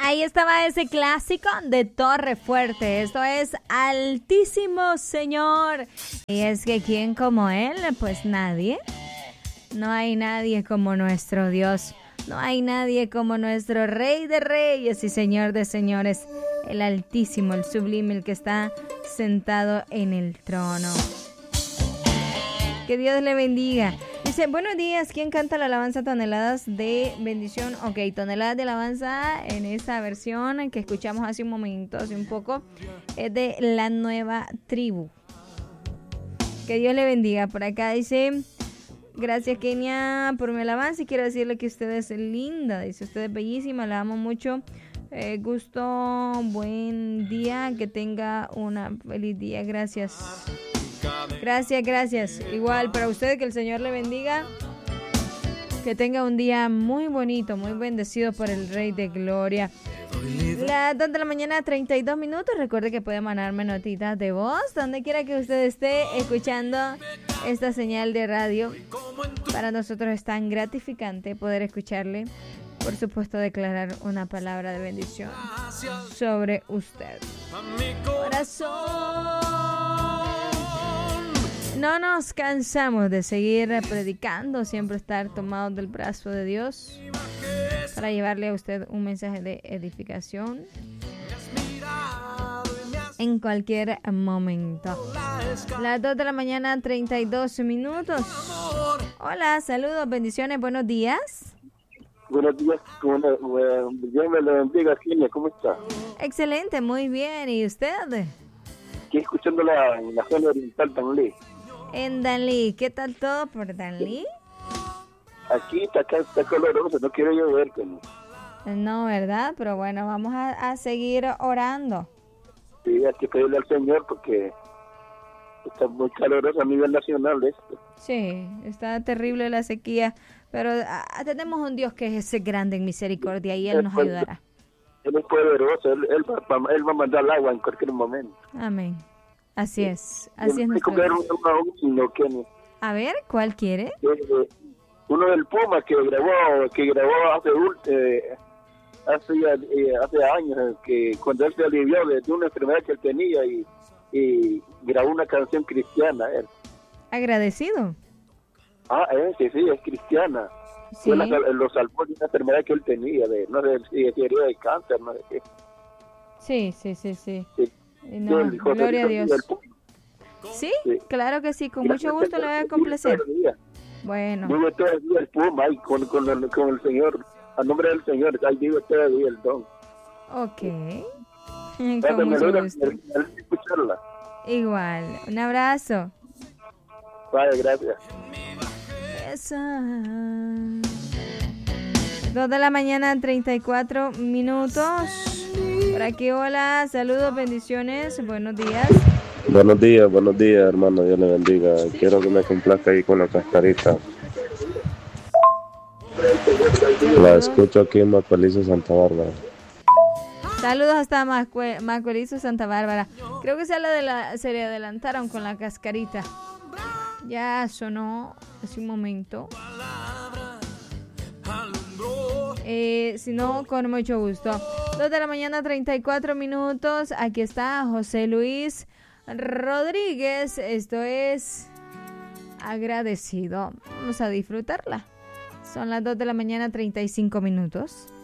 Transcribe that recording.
Ahí estaba ese clásico de Torre Fuerte. Esto es Altísimo Señor. Y es que ¿quién como Él? Pues nadie. No hay nadie como nuestro Dios. No hay nadie como nuestro Rey de Reyes y Señor de Señores. El Altísimo, el Sublime, el que está sentado en el trono. Que Dios le bendiga. Dice, buenos días, ¿quién canta la alabanza Toneladas de Bendición? Ok, Toneladas de Alabanza en esa versión que escuchamos hace un momento, hace un poco, es de La Nueva Tribu. Que Dios le bendiga. Por acá dice, gracias Kenia por mi alabanza y quiero decirle que usted es linda, dice, usted es bellísima, la amo mucho. Gusto, buen día, que tenga una feliz día, gracias. Gracias. Igual para usted, que el Señor le bendiga. Que tenga un día muy bonito, muy bendecido por el Rey de Gloria. Las 2 de la mañana, 32 minutos. Recuerde que puede mandarme notitas de voz donde quiera que usted esté escuchando esta señal de radio. Para nosotros es tan gratificante poder escucharle. Por supuesto, declarar una palabra de bendición sobre usted. Corazón. No nos cansamos de seguir predicando, siempre estar tomados del brazo de Dios para llevarle a usted un mensaje de edificación en cualquier momento. Las 2 de la mañana, 32 minutos. Hola, saludos, bendiciones, buenos días. Buenos días, Dios me lo bendiga, Kenia, ¿cómo está? Excelente, muy bien, ¿y usted? Aquí escuchando la zona oriental Danlí. En Danlí, ¿qué tal todo por Danlí? Aquí está coloroso, no quiero llover. No, ¿verdad? Pero bueno, vamos a seguir orando. Sí, hay que pedirle al Señor porque está muy caluroso a nivel nacional esto. Sí, está terrible la sequía, pero tenemos un Dios que es grande en misericordia y Él nos ayudará. Él es poderoso, él va a mandar el agua en cualquier momento. Amén. Así es nuestro Dios. A ver, ¿cuál quiere? Uno del Puma que grabó hace años, que cuando él se alivió de una enfermedad que él tenía y grabó una canción cristiana. ¿Agradecido? Sí, es cristiana. Sí. Lo salvó de una enfermedad que él tenía, de cáncer, no sé qué. Sí. No, gloria a Dios. ¿Sí? Claro que sí, con mucho gusto le voy a complacer. Bueno. Vive todo el día el Puma ahí con el Señor, a nombre del Señor, ahí vive todo el día el don. Ok. Con mucho gusto. Escucharla. Igual, un abrazo. Vale, gracias. Esa. 2 de la mañana, 34 minutos. Por aquí, hola, saludos, bendiciones, buenos días. Buenos días, hermano, Dios le bendiga. Quiero que me complazca ahí con la cascarita. La escucho aquí en Macuelizo, Santa Bárbara. Saludos hasta Macuelizo, Santa Bárbara. Creo que se le adelantaron con la cascarita. Ya sonó hace un momento. Si no, con mucho gusto. 2 de la mañana, 34 minutos. Aquí está José Luis Rodríguez. Esto es Agradecido. Vamos a disfrutarla. Son las 2 de la mañana, 35 minutos.